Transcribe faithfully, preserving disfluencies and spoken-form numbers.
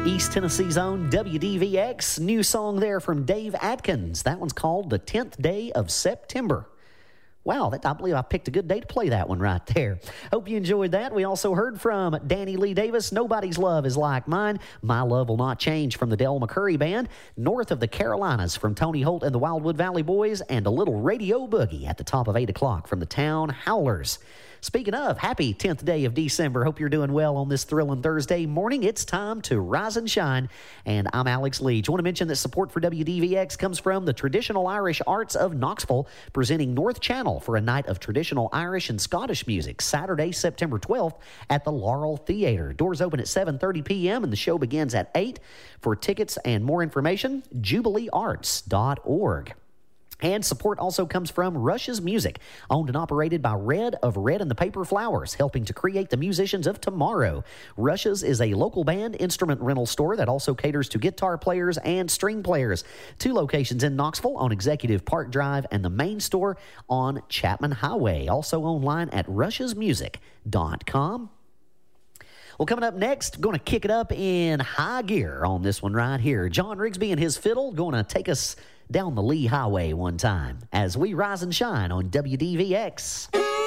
East Tennessee's own W D V X. New song there from Dave Atkins. That one's called The tenth Day of September. Wow, that, I believe I picked a good day to play that one right there. Hope you enjoyed that. We also heard from Danny Lee Davis, Nobody's Love is Like Mine. My Love Will Not Change from the Del McCurry Band. North of the Carolinas from Tony Holt and the Wildwood Valley Boys. And a little radio boogie at the top of eight o'clock from the Town Howlers. Speaking of, happy tenth day of December. Hope you're doing well on this thrilling Thursday morning. It's time to rise and shine, and I'm Alex Leach. I want to mention that support for W D V X comes from the Traditional Irish Arts of Knoxville, presenting North Channel for a night of traditional Irish and Scottish music, Saturday, September twelfth at the Laurel Theater. Doors open at seven thirty p.m. and the show begins at eight. For tickets and more information, jubilee arts dot org. And support also comes from Rush's Music, owned and operated by Red of Red and the Paper Flowers, helping to create the musicians of tomorrow. Rush's is a local band instrument rental store that also caters to guitar players and string players. Two locations in Knoxville on Executive Park Drive and the main store on Chapman Highway. Also online at rush's music dot com. Well, coming up next, going to kick it up in high gear on this one right here. John Rigsby and his fiddle going to take us down the Lee Highway one time as we rise and shine on W D V X.